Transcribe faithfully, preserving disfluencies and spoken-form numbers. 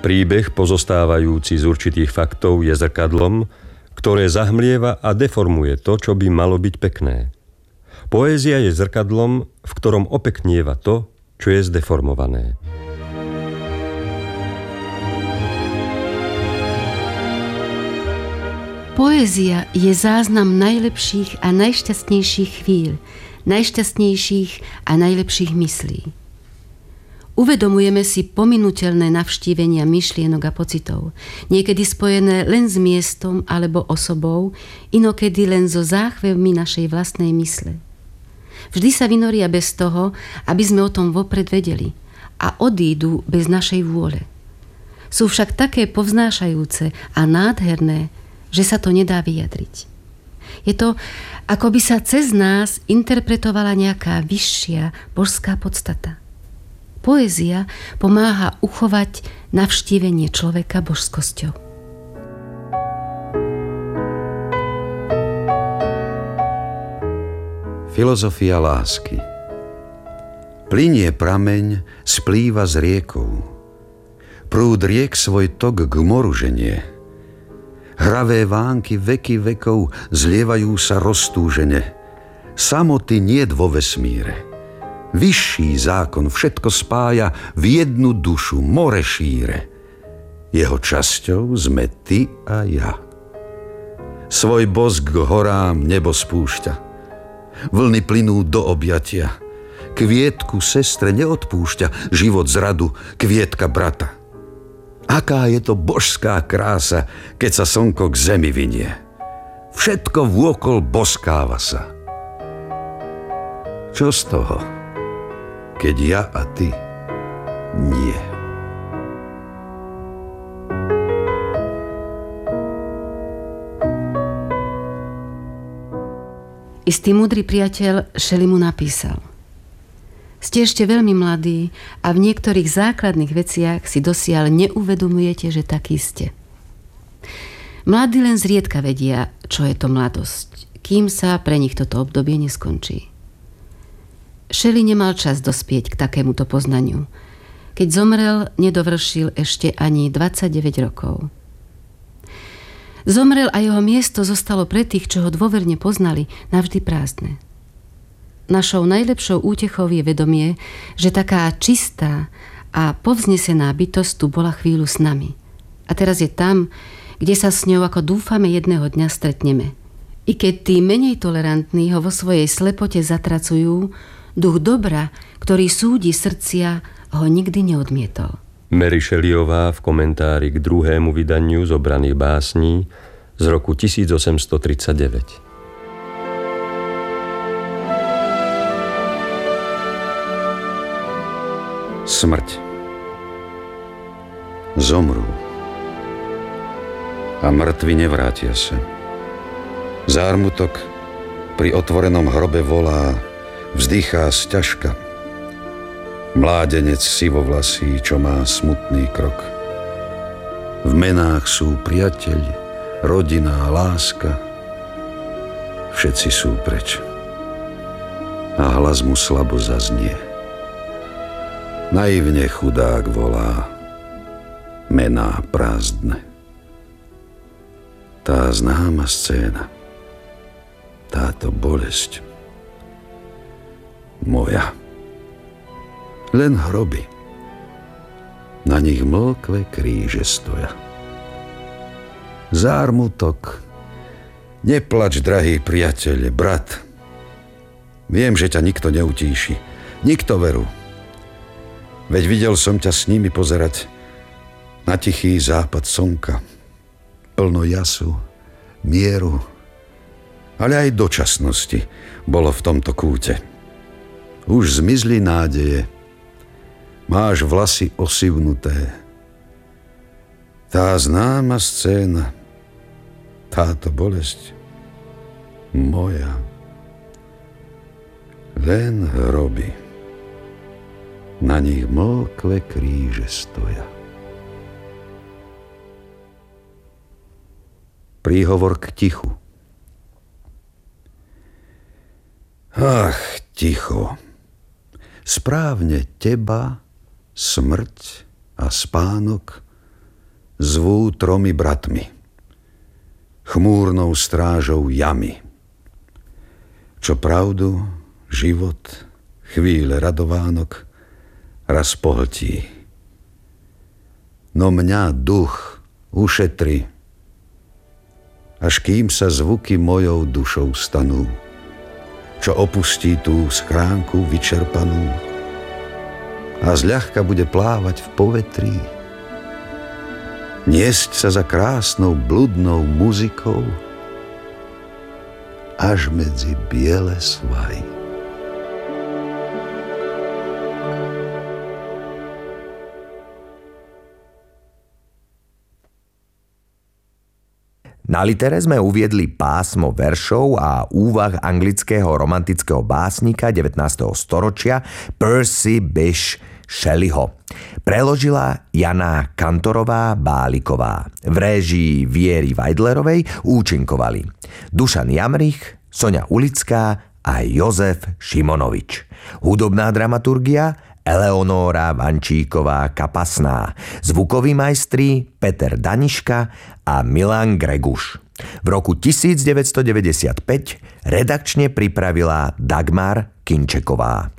Príbeh, pozostávajúci z určitých faktov, je zrkadlom, ktoré zahmlieva a deformuje to, čo by malo byť pekné. Poézia je zrkadlom, v ktorom opeknieva to, čo je zdeformované. Poézia je záznam najlepších a najšťastnejších chvíľ, najšťastnejších a najlepších myslí. Uvedomujeme si pominuteľné navštívenia myšlienok a pocitov, niekedy spojené len s miestom alebo osobou, inokedy len so záchvevmi našej vlastnej mysle. Vždy sa vynoria bez toho, aby sme o tom vopred vedeli, a odídu bez našej vôle. Sú však také povznášajúce a nádherné, že sa to nedá vyjadriť. Je to, ako by sa cez nás interpretovala nejaká vyššia božská podstata. Poézia pomáha uchovať navštívenie človeka božskosťou. Filozofia lásky. Plynie prameň, splýva s riekou. Prúd riek svoj tok k moru ženie. Hravé vánky veky vekov zlievajú sa roztúžene. Samoty niet vo vesmíre. Vyšší zákon všetko spája v jednu dušu, more šíre. Jeho časťou sme ty a ja. Svoj bosk k horám nebo spúšťa. Vlny plynú do objatia. Kvietku sestre neodpúšťa, život zradu, kvietka brata. Aká je to božská krása, keď sa slnko k zemi vinie. Všetko vôkol boskáva sa. Čo z toho, keď ja a ty nie? Istý múdry priateľ Shelley mu napísal: Ste ešte veľmi mladí a v niektorých základných veciach si dosiaľ neuvedomujete, že takí ste. Mladí len zriedka vedia, čo je to mladosť, kým sa pre nich toto obdobie neskončí. Shelley nemal čas dospieť k takémuto poznaniu. Keď zomrel, nedovršil ešte ani dvadsaťdeväť rokov. Zomrel a jeho miesto zostalo pre tých, čo ho dôverne poznali, navždy prázdne. Našou najlepšou útechou je vedomie, že taká čistá a povznesená bytosť tu bola chvíľu s nami. A teraz je tam, kde sa s ňou, ako dúfame, jedného dňa stretneme. I keď tí menej tolerantní ho vo svojej slepote zatracujú, duch dobra, ktorý súdi srdcia, ho nikdy neodmietol. Mary Shelleyová v komentári k druhému vydaniu zobraných básní z roku tisícosemstotridsaťdeväť. Smrť. Zomrú. A mŕtvi nevrátia sa. Zármutok pri otvorenom hrobe volá, vzdychá sťažka. Mládenec sivovlasý, čo má smutný krok. V menách sú priateľ, rodina, láska. Všetci sú preč. A hlas mu slabo zaznie. Naivne chudák volá, mená prázdne. Tá známa scéna, táto bolesť, moja. Len hroby, na nich mĺkve kríže stoja. Zármutok, neplač, drahý priateľ, brat. Viem, že ťa nikto neutíši, nikto veru. Veď videl som ťa s nimi pozerať na tichý západ slnka, plno jasu, mieru, ale aj dočasnosti bolo v tomto kúte. Už zmizli nádeje, máš vlasy osivnuté. Tá známa scéna, táto bolesť, moja, len hroby. Na nich mĺkve kríže stoja. Príhovor k tichu. Ach, ticho. Správne teba, smrť a spánok zvú tromi bratmi, chmúrnou strážou jamy, čo pravdu, život, chvíle radovánok raz pohltí. No mňa duch ušetri, až kým sa zvuky mojou dušou stanú, čo opustí tú schránku vyčerpanú a zľahka bude plávať v povetrí, niesť sa za krásnou bludnou muzikou až medzi biele svahy. Na litere sme uviedli pásmo veršov a úvah anglického romantického básnika devätnásteho storočia Percy Bysshe Shelleyho. Preložila Jana Kantorová Báliková. V réžii Viery Weidlerovej účinkovali Dušan Jamrich, Soňa Ulická a Jozef Šimonovič. Hudobná dramaturgia Eleonóra Vančíková Kapasná, zvukoví majstri Peter Daniška a Milan Greguš. V roku devätnásťstodeväťdesiatpäť redakčne pripravila Dagmar Kinčeková.